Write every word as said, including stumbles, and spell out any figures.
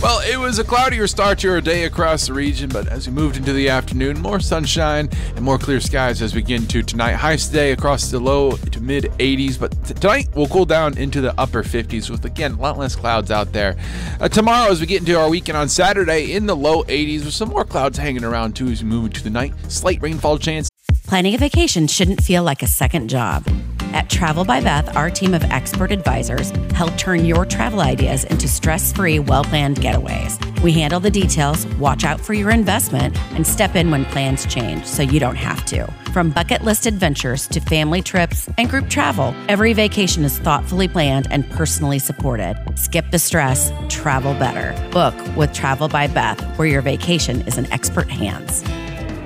Well, it was a cloudier start to our day across the region, but as we moved into the afternoon, more sunshine and more clear skies as we get into tonight. Highs today across the low to mid eighties, but t- tonight we'll cool down into the upper fifties with, again, a lot less clouds out there. Uh, tomorrow, as we get into our weekend on Saturday, in the low eighties with some more clouds hanging around too as we move into the night. Slight rainfall chance. Planning a vacation shouldn't feel like a second job. At Travel by Beth, our team of expert advisors help turn your travel ideas into stress-free, well-planned getaways. We handle the details, watch out for your investment, and step in when plans change so you don't have to. From bucket list adventures to family trips and group travel, every vacation is thoughtfully planned and personally supported. Skip the stress, travel better. Book with Travel by Beth, where your vacation is in expert hands.